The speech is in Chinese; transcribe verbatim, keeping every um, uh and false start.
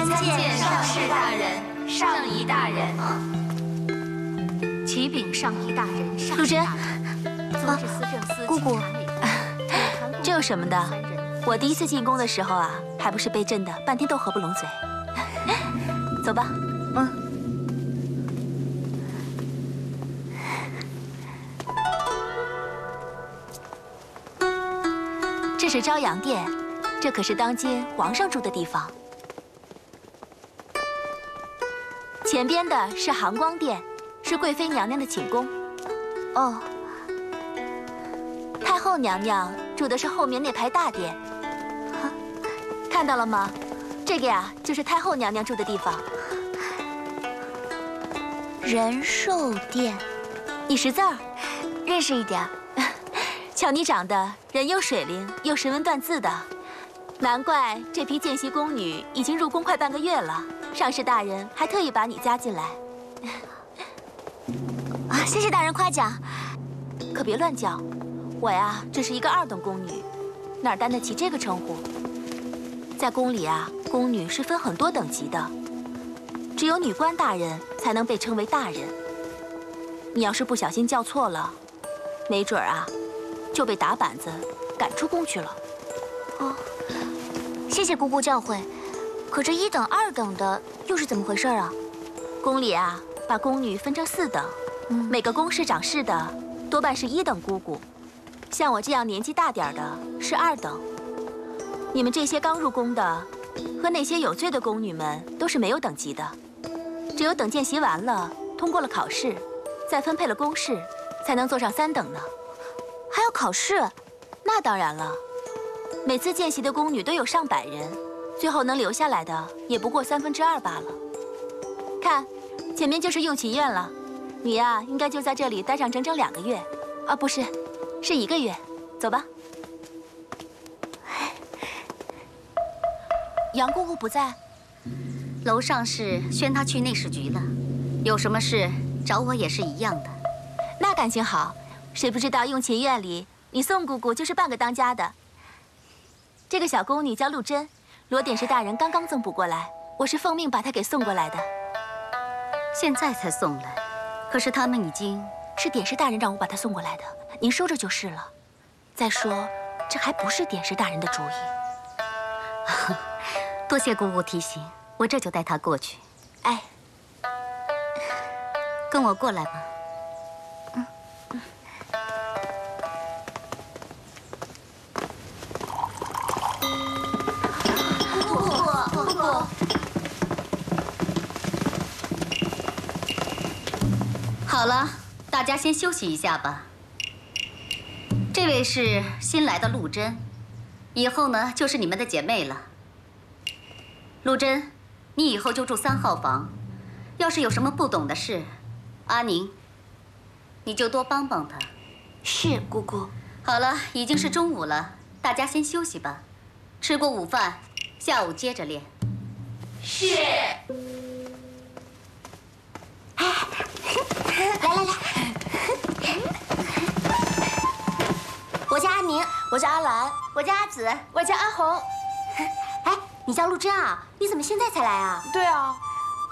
见上士大人、上仪大人。启禀上仪大人、上陆真， 啊， 姑姑，这有什么的？我第一次进宫的时候啊，还不是被震得半天都合不拢嘴。走吧。嗯。这是朝阳殿，这可是当今皇上住的地方。前边的是含光殿，是贵妃娘娘的寝宫。哦。太后娘娘住的是后面那排大殿。看到了吗？这个呀，就是太后娘娘住的地方。仁寿殿，你识字儿？认识一点。瞧你长得人又水灵又识文断字的，难怪这批见习宫女已经入宫快半个月了，上士大人还特意把你加进来。啊，谢谢大人夸奖，可别乱叫。我呀，只是一个二等宫女，哪担得起这个称呼？在宫里啊，宫女是分很多等级的，只有女官大人才能被称为大人。你要是不小心叫错了，没准啊，就被打板子赶出宫去了。哦，谢谢姑姑教诲。可这一等、二等的又是怎么回事啊？宫里啊，把宫女分成四等，嗯、每个宫室掌事的多半是一等姑姑，像我这样年纪大点的是二等。你们这些刚入宫的和那些有罪的宫女们都是没有等级的，只有等见习完了，通过了考试，再分配了宫室，才能坐上三等呢。还要考试？那当然了，每次见习的宫女都有上百人，最后能留下来的也不过三分之二罢了。看，前面就是用琴院了，你呀，应该就在这里待上整整两个月，啊，不是，是一个月。走吧。杨姑姑不在， 楼上是宣她去内侍局了，有什么事找我也是一样的。 那感情好。谁不知道用琴院里，你宋姑姑就是半个当家的。这个小宫女叫陆贞，罗典侍大人刚刚赠补过来，我是奉命把她给送过来的。 现在才送来，可是他们已经…… 是典侍大人让我把她送过来的，您收着就是了。再说，这还不是典侍大人的主意。 多谢姑姑提醒，我这就带她过去。 哎， 跟我过来吧。好了，大家先休息一下吧。这位是新来的陆贞，以后呢就是你们的姐妹了。陆贞，你以后就住三号房，要是有什么不懂的事，阿宁，你就多帮帮她。 是，姑姑。 好了，已经是中午了，大家先休息吧。吃过午饭，下午接着练。 是。来来来，我叫阿宁，我叫阿兰，我叫阿紫，我叫阿红。哎，你叫陆贞啊？你怎么现在才来啊？ 对啊，